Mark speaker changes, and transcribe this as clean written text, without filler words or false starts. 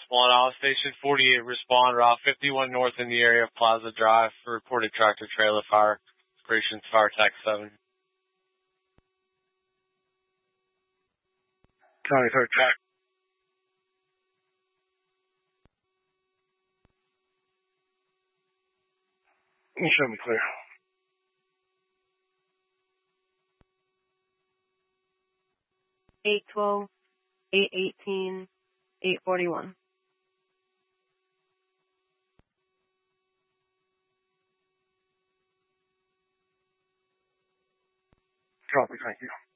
Speaker 1: 1 Station 48, respond, Route 51 north in the area of Plaza Drive for reported tractor trailer fire. Operations Fire Tac 7.
Speaker 2: County 3rd track. You show me clear.
Speaker 3: $812, $818, $841.
Speaker 2: Copy, thank you.